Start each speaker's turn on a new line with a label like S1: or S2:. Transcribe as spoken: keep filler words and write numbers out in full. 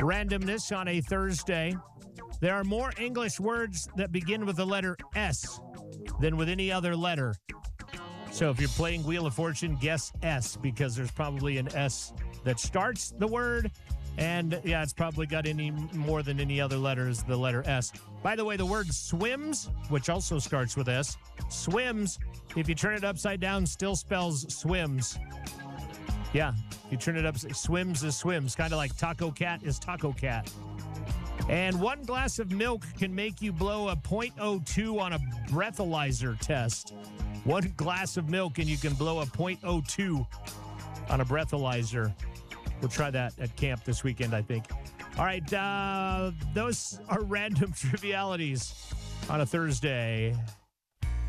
S1: randomness on a Thursday. There are more English words that begin with the letter S than with any other letter. So if you're playing Wheel of Fortune, guess S, because there's probably an S that starts the word. And, yeah, it's probably got any more than any other letters, the letter S. By the way, the word swims, which also starts with S, swims, if you turn it upside down, still spells swims. Yeah, if you turn it up, swims is swims, kind of like taco cat is taco cat. And one glass of milk can make you blow a point oh two on a breathalyzer test. One glass of milk and you can blow a point oh two on a breathalyzer. We'll try that at camp this weekend, I think. All right, uh, those are random trivialities on a Thursday.